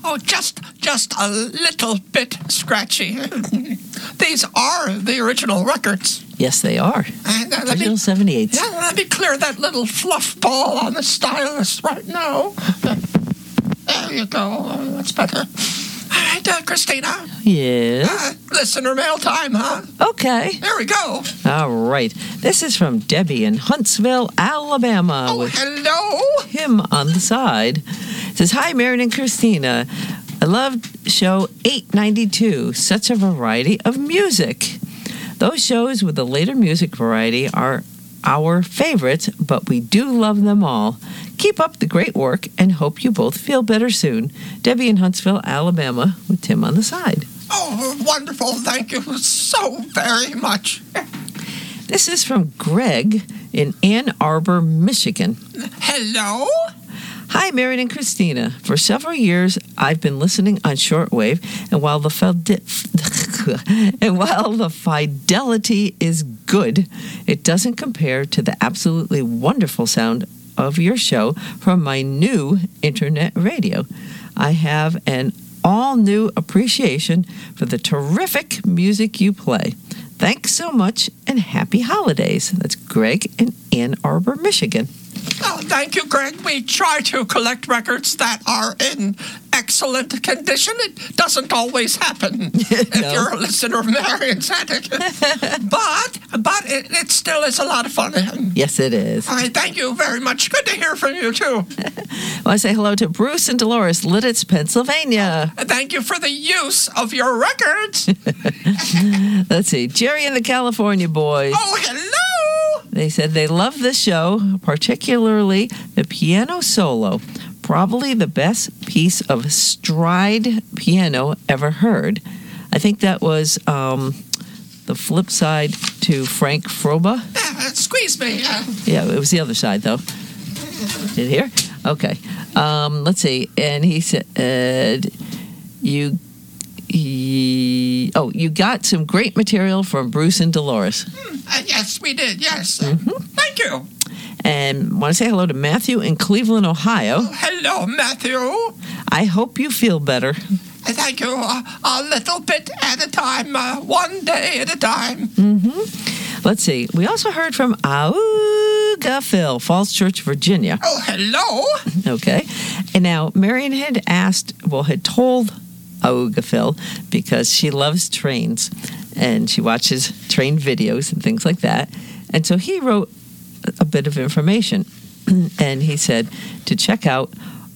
Oh, just a little bit scratchy. These are the original records. Yes, they are. And, original 78s. Yeah, let me clear that little fluff ball on the stylus right now. There you go. That's better. All right, Christina. Yes. Listener mail time, huh? Okay. There we go. All right. This is from Debbie in Huntsville, Alabama. Oh, with hello. him on the side. It says, hi, Marion and Christina. I loved show 892. Such a variety of music. Those shows with the later music variety are our favorites, but we do love them all. Keep up the great work and hope you both feel better soon. Debbie in Huntsville, Alabama, with Tim on the side. Oh, wonderful. Thank you so very much. This is from Greg in Ann Arbor, Michigan. Hello? Hi, Marion and Christina. For several years, I've been listening on shortwave, and while the fidelity is good, it doesn't compare to the absolutely wonderful sound of your show from my new internet radio. I have an all-new appreciation for the terrific music you play. Thanks so much, and happy holidays. That's Greg in Ann Arbor, Michigan. Oh, thank you, Greg. We try to collect records that are in excellent condition. It doesn't always happen if you're a listener of Marion's Attic. but it still is a lot of fun. Yes, it is. All right, thank you very much. Good to hear from you, too. I want to say hello to Bruce and Dolores, Lidditz, Pennsylvania. Thank you for the use of your records. Let's see. Jerry and the California Boys. Oh, hello. They said they love this show, particularly the piano solo. Probably the best piece of stride piano ever heard. I think that was the flip side to Frank Froba. Squeeze me. Yeah, it was the other side, though. Did you hear? Okay. Let's see. And he said, you got some great material from Bruce and Dolores. Yes, we did. Yes. Mm-hmm. Thank you. And want to say hello to Matthew in Cleveland, Ohio. Oh, hello, Matthew. I hope you feel better. Thank you. A little bit at a time. One day at a time. Mm-hmm. Let's see. We also heard from Auga Phil, Falls Church, Virginia. Oh, hello. Okay. And now Marion had told Auga Phil because she loves trains and she watches train videos and things like that. And so he wrote a bit of information and he said to check out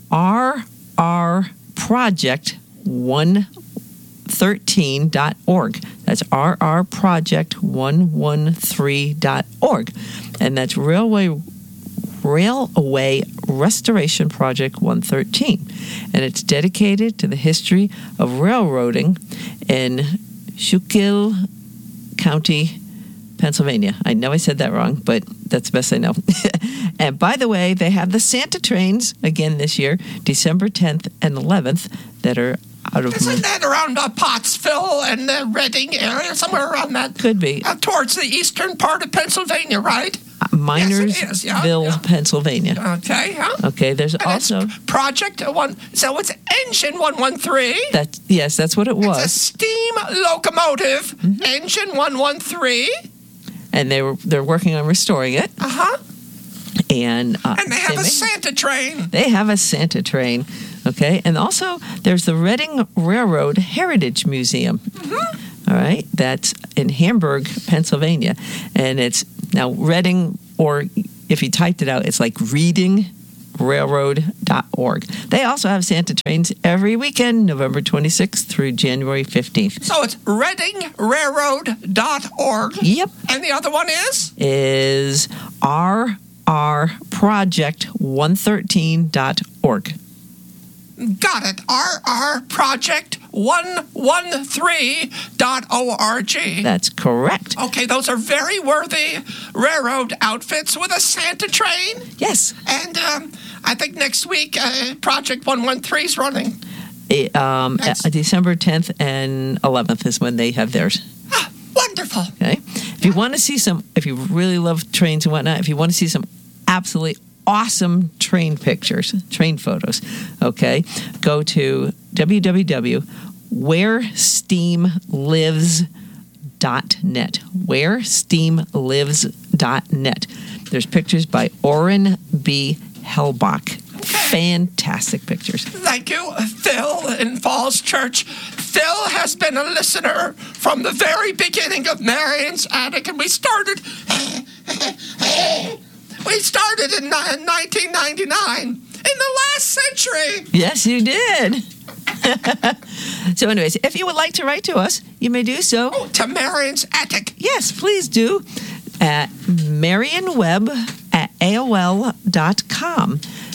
rrproject113.org. That's rrproject113.org. And that's Railway Restoration Project 113. And it's dedicated to the history of railroading in Schuylkill County, Pennsylvania. I know I said that wrong, but that's the best I know. And by the way, they have the Santa trains again this year, December 10th and 11th, that are out of... Isn't that around Pottsville and the Reading area, somewhere around that? Could be. Towards the eastern part of Pennsylvania, right? Minersville, yeah. Pennsylvania. Okay, yeah. Okay, there's also... Project 1... So it's Engine 113? That's what it was. It's a steam locomotive, Engine 113. And they're working on restoring it. Uh-huh. And they have a Santa train. They have a Santa train. Okay. And also, there's the Reading Railroad Heritage Museum. Mm-hmm. All right. That's in Hamburg, Pennsylvania. And it's now Reading, or if you typed it out, it's like readingrailroad.org. They also have Santa trains every weekend, November 26th through January 15th. So it's readingrailroad.org. Yep. And the other one is? Is rrproject113.org. Got it. rrproject113.org. That's correct. Okay, those are very worthy railroad outfits with a Santa train. Yes. And I think next week Project 113 is running. December 10th and 11th is when they have theirs. Wonderful. Okay. If you want to see if you really love trains and whatnot, if you want to see some absolutely awesome train pictures, train photos. Okay, go to www.wheresteamlives.net. Wheresteamlives.net. There's pictures by Orrin B. Hellbach. Fantastic pictures. Thank you, Phil in Falls Church. Phil has been a listener from the very beginning of Marion's Attic, and we started in 1999, in the last century. Yes, you did. So anyways, if you would like to write to us, you may do so. Oh, to Marion's Attic. Yes, please do. At marionwebb@aol.com.